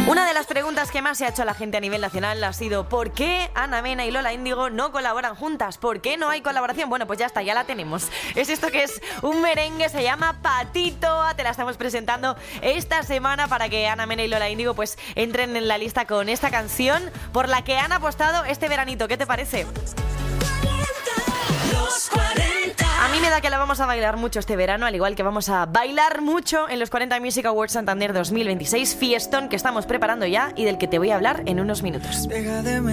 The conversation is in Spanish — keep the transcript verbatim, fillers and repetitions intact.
Una de las preguntas que más se ha hecho a la gente a nivel nacional ha sido ¿por qué Ana Mena y Lola Índigo no colaboran juntas? ¿Por qué no hay colaboración? Bueno, pues ya está, ya la tenemos. Es esto que es un merengue, se llama Patito. Te la estamos presentando esta semana para que Ana Mena y Lola Índigo pues entren en la lista con esta canción por la que han apostado este veranito. ¿Qué te parece? Los cuarenta. A mí me da que la vamos a bailar mucho este verano, al igual que vamos a bailar mucho en los cuarenta Music Awards Santander dos mil veintiséis, fiestón que estamos preparando ya y del que te voy a hablar en unos minutos.